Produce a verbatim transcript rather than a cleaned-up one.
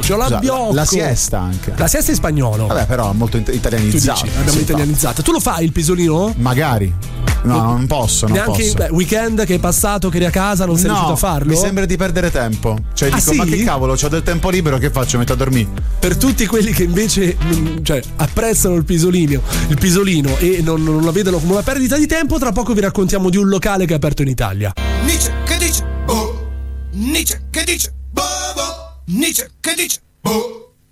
C'ho l'abbiocco. La siesta anche. La siesta è spagnolo. Vabbè, però molto italianizzato. Tu dici, abbiamo italianizzato. Tu lo fai il pisolino? Magari. No, non posso, non neanche posso. Beh, weekend che è passato, che eri a casa, non sei no, riuscito a farlo? Mi sembra di perdere tempo. Cioè ah, dico, sì? ma che cavolo, c'ho del tempo libero, che faccio? Metto a dormire. Per tutti quelli che invece cioè, apprezzano il pisolino, il pisolino e non, non la vedono come una perdita di tempo, tra poco vi raccontiamo di un locale che è aperto in Italia. Nietzsche che dice? Oh. Nietzsche che dice? Boh, boh. Nietzsche che dice? Oh.